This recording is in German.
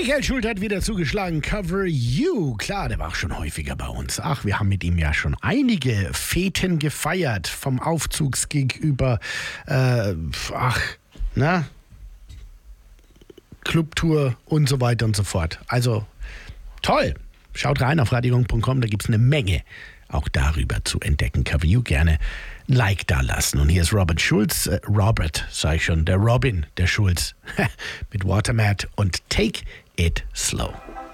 Michael Schulte hat wieder zugeschlagen. Cover You. Klar, der war auch schon häufiger bei uns. Ach, wir haben mit ihm ja schon einige Feten gefeiert. Vom Aufzugsgig über, Clubtour und so weiter und so fort. Also, toll. Schaut rein auf radiogong.com, da gibt es eine Menge auch darüber zu entdecken. Cover You, gerne ein Like da lassen. Und hier ist Robin Schulz, der Robin, der Schulz mit Watermat und Take It Slow.